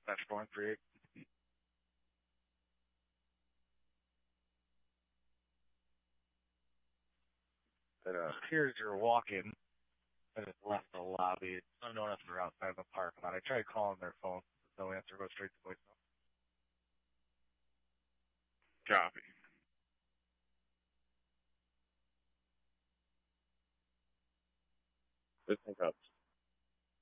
That's 438. It appears you're walking and it's left the lobby. It's unknown if they're outside of the parking lot. I tried calling their phone. No answer. Go straight to voicemail. Copy.